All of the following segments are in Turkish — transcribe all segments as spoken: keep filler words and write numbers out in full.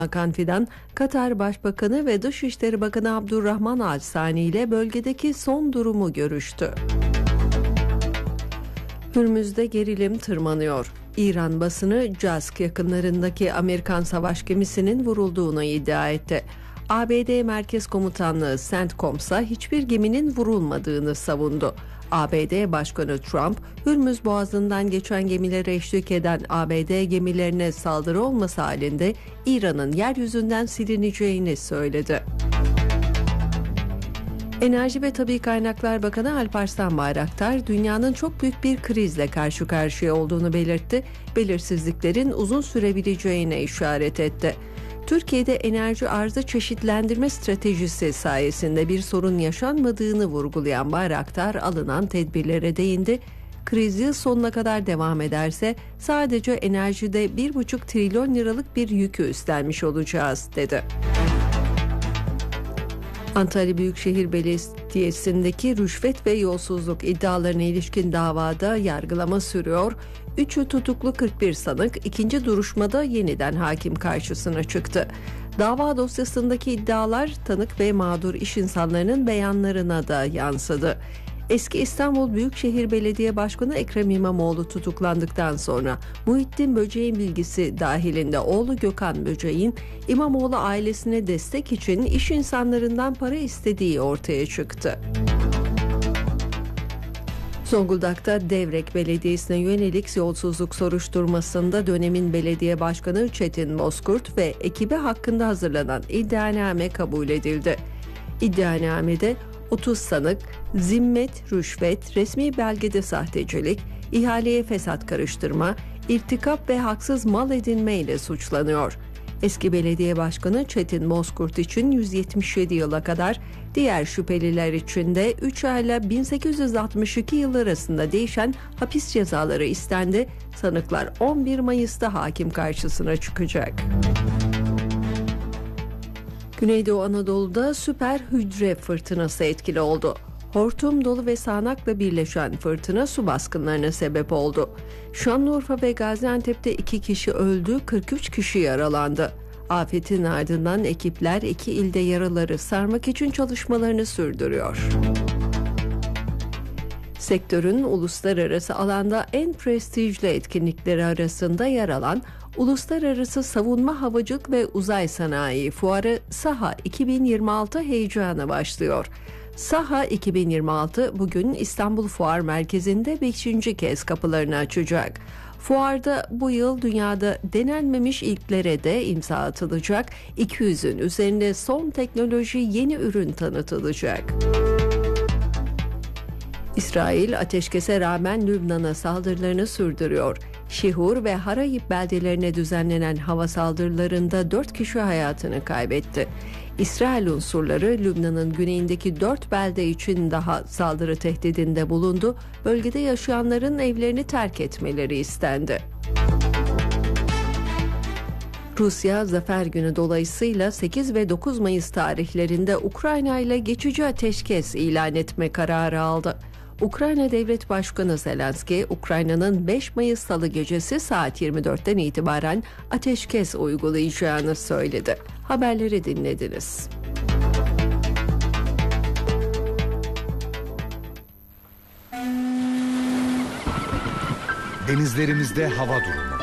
Hakan Fidan, Katar Başbakanı ve Dışişleri Bakanı Abdurrahman Al-Sani ile bölgedeki son durumu görüştü. Hürmüz'de gerilim tırmanıyor. İran basını Cask yakınlarındaki Amerikan savaş gemisinin vurulduğunu iddia etti. A B D Merkez Komutanlığı CENTCOM'sa hiçbir geminin vurulmadığını savundu. A B D Başkanı Trump, Hürmüz Boğazı'ndan geçen gemilere eşlik eden A B D gemilerine saldırı olması halinde İran'ın yeryüzünden silineceğini söyledi. Enerji ve Tabii Kaynaklar Bakanı Alparslan Bayraktar, dünyanın çok büyük bir krizle karşı karşıya olduğunu belirtti, belirsizliklerin uzun sürebileceğine işaret etti. Türkiye'de enerji arzı çeşitlendirme stratejisi sayesinde bir sorun yaşanmadığını vurgulayan Bayraktar, alınan tedbirlere değindi. Kriz yıl sonuna kadar devam ederse sadece enerjide bir buçuk trilyon liralık bir yükü üstlenmiş olacağız, dedi. Antalya Büyükşehir Belediyesi'ndeki rüşvet ve yolsuzluk iddialarına ilişkin davada yargılama sürüyor. Üçü tutuklu kırk bir sanık ikinci duruşmada yeniden hakim karşısına çıktı. Dava dosyasındaki iddialar tanık ve mağdur iş insanlarının beyanlarına da yansıdı. Eski İstanbul Büyükşehir Belediye Başkanı Ekrem İmamoğlu tutuklandıktan sonra Muhittin Böceğin bilgisi dahilinde oğlu Gökhan Böceğin İmamoğlu ailesine destek için iş insanlarından para istediği ortaya çıktı. Zonguldak'ta Devrek Belediyesi'ne yönelik yolsuzluk soruşturmasında dönemin belediye başkanı Çetin Bozkurt ve ekibi hakkında hazırlanan iddianame kabul edildi. İddianamede otuz sanık, zimmet, rüşvet, resmi belgede sahtecilik, ihaleye fesat karıştırma, irtikap ve haksız mal edinme ile suçlanıyor. Eski belediye başkanı Çetin Bozkurt için yüz yetmiş yedi yıla kadar, diğer şüpheliler için de üç ayla bin sekiz yüz altmış iki yıl arasında değişen hapis cezaları istendi. Sanıklar on bir Mayıs'ta hakim karşısına çıkacak. Güneydoğu Anadolu'da süper hücre fırtınası etkili oldu. Hortum, dolu ve sağanakla birleşen fırtına su baskınlarına sebep oldu. Şanlıurfa ve Gaziantep'te iki kişi öldü, kırk üç kişi yaralandı. Afetin ardından ekipler iki ilde yaraları sarmak için çalışmalarını sürdürüyor. Sektörün uluslararası alanda en prestijli etkinlikleri arasında yer alan Uluslararası Savunma Havacılık ve Uzay Sanayi Fuarı SAHA iki bin yirmi altı heyecanı başlıyor. SAHA iki bin yirmi altı bugün İstanbul Fuar Merkezi'nde beşinci kez kapılarını açacak. Fuarda bu yıl dünyada denenmemiş ilklere de imza atılacak. iki yüzün üzerinde son teknoloji yeni ürün tanıtılacak. İsrail ateşkese rağmen Lübnan'a saldırılarını sürdürüyor. Şihur ve Harayip beldelerine düzenlenen hava saldırılarında dört kişi hayatını kaybetti. İsrail unsurları Lübnan'ın güneyindeki dört belde için daha saldırı tehdidinde bulundu. Bölgede yaşayanların evlerini terk etmeleri istendi. Rusya, Zafer Günü dolayısıyla sekiz ve dokuz Mayıs tarihlerinde Ukrayna ile geçici ateşkes ilan etme kararı aldı. Ukrayna Devlet Başkanı Zelenski, Ukrayna'nın beş Mayıs Salı gecesi saat yirmi dörtten itibaren ateşkes uygulayacağını söyledi. Haberleri dinlediniz. Denizlerimizde hava durumu.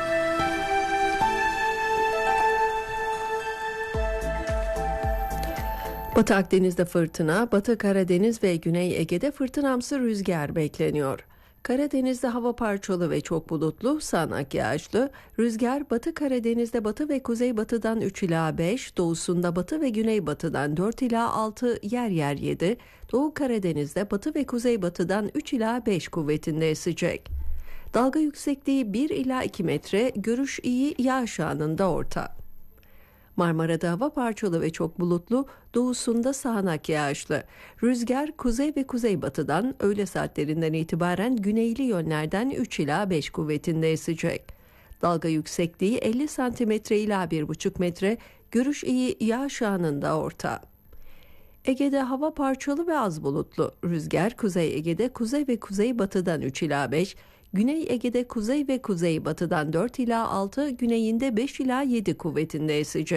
Batı Akdeniz'de fırtına, Batı Karadeniz ve Güney Ege'de fırtınamsı rüzgar bekleniyor. Karadeniz'de hava parçalı ve çok bulutlu, sağanak yağışlı. Rüzgar Batı Karadeniz'de batı ve kuzeybatıdan üç ila beş, doğusunda batı ve güneybatıdan dört ila altı, yer yer yedi. Doğu Karadeniz'de batı ve kuzeybatıdan üç ila beş kuvvetinde esecek. Dalga yüksekliği bir ila iki metre, görüş iyi, yağış anında orta. Marmara'da hava parçalı ve çok bulutlu, doğusunda sağanak yağışlı. Rüzgar kuzey ve kuzeybatıdan öğle saatlerinden itibaren güneyli yönlerden üç ila beş kuvvetinde esecek. Dalga yüksekliği elli santimetre ila bir buçuk metre, görüş iyi, yağış anında orta. Ege'de hava parçalı ve az bulutlu. Rüzgar Kuzey Ege'de kuzey ve kuzeybatıdan üç ila beş, Güney Ege'de kuzey ve kuzeybatıdan dört ila altı, güneyinde beş ila yedi kuvvetinde esecek.